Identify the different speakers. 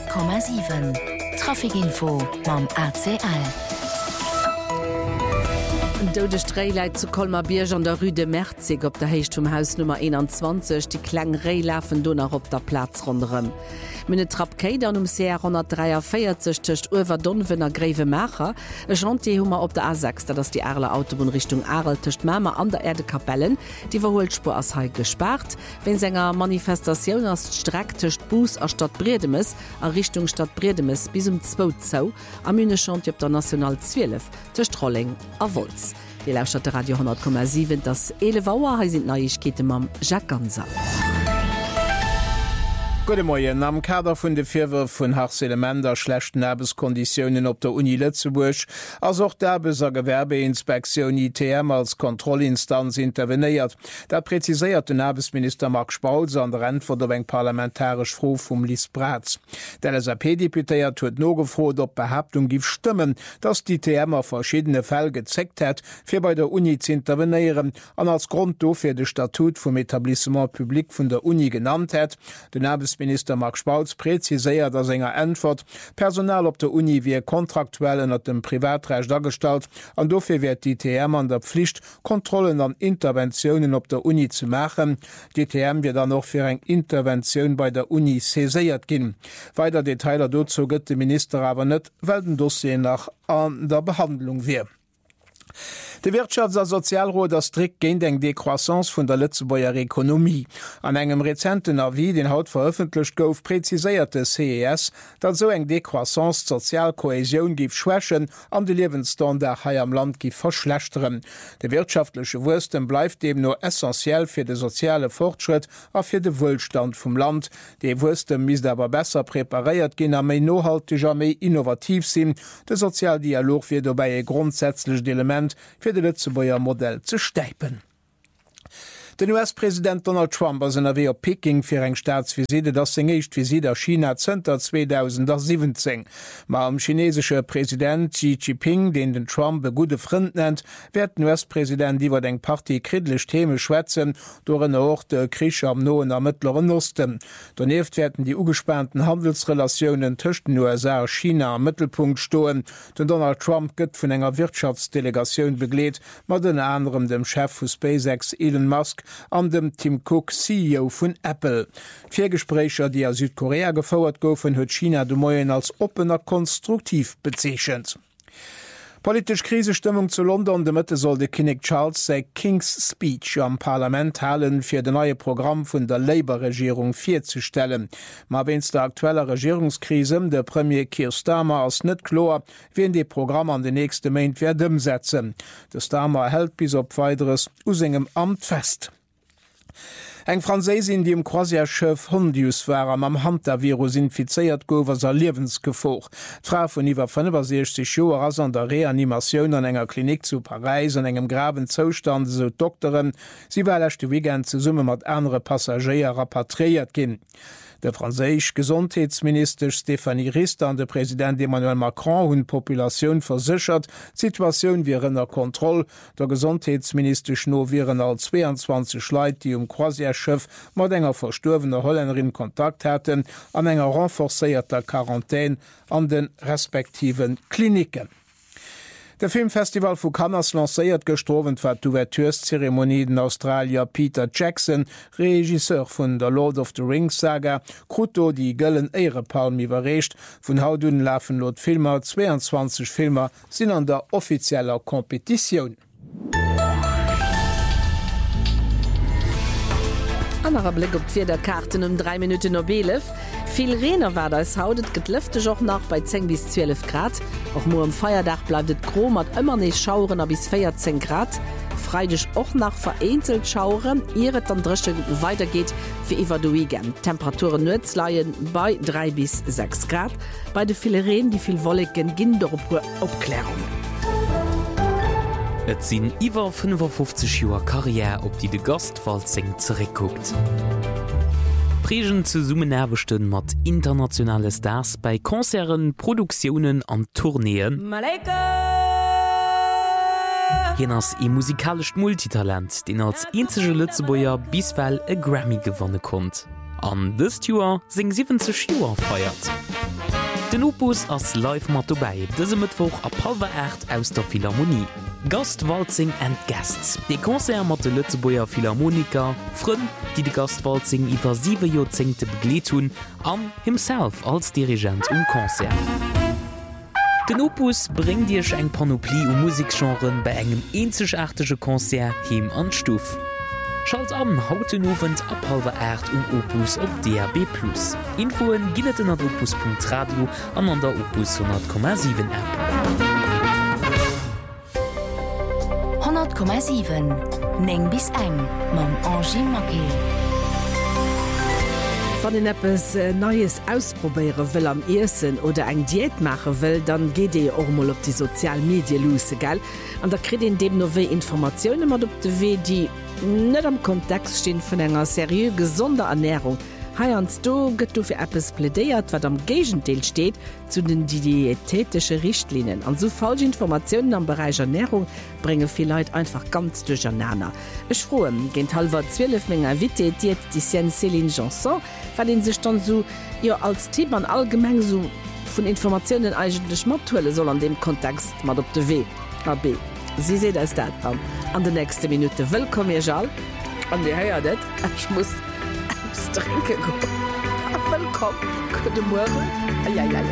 Speaker 1: 100,7 Trafikinfo mam ACL.
Speaker 2: Dode Streleit zu Kolmarbierg an der Rue de Merzig op der Heichtumhaus Nummer 21, die klang Reilafen donner op der Platz rondem. Mine Trappkeit an CR 143 töcht Uwer Donwenner Greve Macher, e Chantier hummer op der A6, dat ass die Erler Autobahn Richtung Arel töcht Mamer an der Erdekapellen, die Verholspur as Hai gespart, wenn senger Manifestationun as Streck töcht Bus a Stadt Bredemes a Richtung Stadt Bredemes bis 2 Zou, am Mine Chantier op der National 12 töcht Rolling a Volz. Die Lauscht der Radio 10,7 das Elevauer ha sind Neuigkeiten mam Jacques Ganser.
Speaker 3: Gute Morgen. Am Kader vun de Firwer vun Harselementer schlechten Erbeskonditionen op der Uni Lützeburg, als auch d'Erbeser Gewerbeinspektion ITM als Kontrollinstanz interveniert. Dat präzisiert den Erbesminister Mark Spauze an der Antwort op eng parlamentarisch Froh vum Lies Bratz. Der LSAP-Deputéiert huet no gefrot, op Behauptung gif stimmen, dass die ITM auf verschiedene Fälle gezeckt hat, fir bei der Uni zu intervenieren, an als Grund dofir de Statut vom Etablissement Public vun der Uni genannt hat. Den Minister Mark Spauze präziséiert as enger Antwort Personal op der Uni wie kontraktuell ennner dem Privatrecht dargestalt, an dofir wird die TM an der Pflicht, Kontrollen an Interventionen op der Uni zu machen. Die TM wird dann noch fir eng Intervention bei der Uni seséiert ginn. Weiter Detailer dazu gëtt de Minister aber net, weil den Dossier nach an der Behandlung wie. De Wirtschafts- a Sozialrat as strikt géint eng Dekroissance vun der Lützeburger Ökonomie. An engem rezenten Avis, den haut veröffentlicht gouf, präziséierte CES, dat so eng Dekroissance Sozialkohäsion gif schwächen an de Lebensstandard hai am Land gif verschlechteren. De wirtschaftliche Wursten bleibt dem nur essentiell fir de soziale Fortschritt a fir de Wohlstand vum Land. De Wursten mis aber besser präpariert gin a méi nohaltiger méi innovativ sinn. De Sozialdialog fir dabei e grundsätzlich Element fir de Lützeburger Modell zu steipen. Den US-Präsident Donald Trump as NRW op Peking fir eng Staatsvisite das sengéicht Visite China Center 2017. Ma am chinesische Präsident Xi Jinping, den Trump be gute Freund nennt, werden US-Präsident iwwer eng Party kridlech Theme schwätzen, doren och de Krisch am Noen am Mittleren Osten. Daneft werden die ugespannten Handelsrelationen tschen USA und China am Mittelpunkt stoen. Den Donald Trump gëtt vun enger Wirtschaftsdelegation begleet, mat den anderem dem Chef vu SpaceX Elon Musk an dem Tim Cook, CEO vun Apple. Vier Gesprächer, die a Südkorea gefauert goufen, huet China de Moien als opener konstruktiv bezeechent. Politisch Krisestimmung zu London, de Mitte soll de König Charles sei King's Speech am Parlament halen fir de neue Programm vun der Labour-Regierung vorzustellen. Ma wenn's der aktuelle Regierungskrise, der Premier Keir Starmer als net klar, wen de Programm an de nächste Main werden umsetzen. Der Starmer hält bis op weiteres us engem Amt fest. Eng Franzésin, die im Croisièreschiff Hondius war am Hantavirus infizeiert gouf as Liwensgefoch. D'Frau vun iwwer 65 Joer ass an der Reanimationun an enger Klinik zu Paris an engem graven Zostand so Doktoren, sie war lechte Weekend ze Summe mat andere Passagier rapatriiert ginn. Der französisch Gesundheitsminister Stéphanie Rist an der Präsident Emmanuel Macron hun Population versichert, Situation wären der Kontrolle. Der Gesundheitsminister no wären als 22 Leute, die Croisièreschiff mat enger verstorbener Holländerin Kontakt hatten, an enger renforcéierter Quarantäne an den respektiven Kliniken. Der Filmfestival vu Cannes lancéiert gestorben war d'Ouverturezeremonie den Australier Peter Jackson, Regisseur vun der Lord of the Rings Saga, Kruto die Gëllen Ehrepalm iwwerrecht, vun hautun lafen lot Filmer 22 Filmer sinn an der offizieller Kompetition.
Speaker 2: Anderer Blick op vier der Karten 3 Minuten no 11. Viel Rehner war das hautet getlüfte joch nach bei 10 bis 12 Grad. Auch mo am Feierdach bleibt Gro mat immer nicht schauren bis 14 Grad. Freitag auch nach vereinzelt schauren, ihre dann Drische weitergeht für Eva du Weekend. Temperaturen Nützleien bei 3 bis 6 Grad. Bei den vielen Rehen, die viel Wolligen gehen durch Aufklärung.
Speaker 4: Et sinn iwwer 55 Joer Karriere, op die de Gastwalzing zurückguckt. Pregen zu Summen erbechten mat internationale Stars bei Konzeren, Produktionen an Tourneen. Jenners e musikalisch Multitalent, den als einzige Lützeburger biswell e Grammy gewonnen kommt. An dës Joer sing 70 Joer feiert. Den Opus ass live mat vorbei, dëse Mittwoch a Palwer 8 aus der Philharmonie. Gastwalzing and Guests. De Konzert mat de Lützeboer Philharmoniker, Frën, die de Gastwalzing iwwer 7 Jozingte begleet hun, an himself als Dirigent Konzert. Den Opus bring Dich eng Panoplie Musikgenren bei engem enzechartege Konzert him an Stuf. Schalt an hautenowend ab halber 8 Opus op DAB+. Infoen ginnet an opus.radio an der Opus 100,7 App.
Speaker 1: 100,7 Neng bis eng mam Angie Maquet.
Speaker 2: Wann den Appes Neues ausprobieren will am Essen oder eng Diät machen will, dann geht ihr auch mal auf die sozialen Medien los, gell? Und da kriegt ihr dem noch Informationen mal auf die Wege, die nicht am Kontext stehen von einer seriösen, gesunden Ernährung. Heians do gëtt du fir Appes plädeiert, wat am Gegenteil steht zu den diätetischen Richtlinien. An so falsche Informationen am Bereich Ernährung bringen vielleicht einfach ganz durcheinander. Ich frohe, gehen halber 12 Menge Witte Diäteticienne Céline Janson, weil den sich dann so als Thema an allgemein so von Informationen eigentlich mattuelle soll an dem Kontext mat op de W. AB. Sie seht das dat an der nächste Minute. Willkommen ihr Jal. An die Heiert, ich muss trinken. Willkommen. Guten Morgen. Ja.